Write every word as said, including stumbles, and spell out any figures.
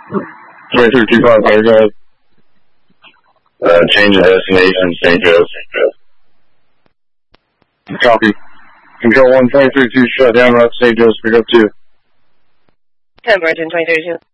twenty-three two five, fire guide. Uh, change of destination, Saint Joe. Copy. Control one, twenty-three two, shut down, route Saint Joe, speed up two. ten, Bridgeton, twenty-three two.